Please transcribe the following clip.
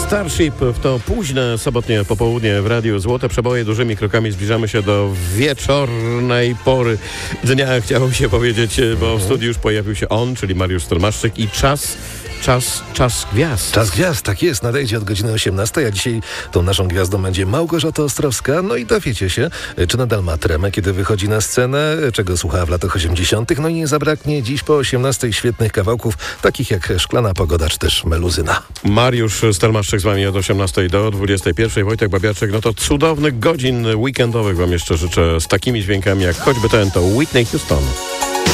Starship w to późne sobotnie popołudnie w Radiu Złote Przeboje. Dużymi krokami zbliżamy się do wieczornej pory dnia, chciało się powiedzieć, bo w studiu już pojawił się on, czyli Mariusz Stelmaszczyk i czas gwiazd. Czas gwiazd, tak jest, nadejdzie od godziny 18, a dzisiaj tą naszą gwiazdą będzie Małgorzata Ostrowska. No i dowiecie się, czy nadal ma tremę, kiedy wychodzi na scenę, czego słuchała w latach 80. No i nie zabraknie dziś po 18 świetnych kawałków, takich jak Szklana Pogoda, czy też Meluzyna. Mariusz Stelmaszczyk z wami od 18 do 21. Wojtek Babiarczyk, no to cudownych godzin weekendowych wam jeszcze życzę z takimi dźwiękami jak choćby ten, to Whitney Houston.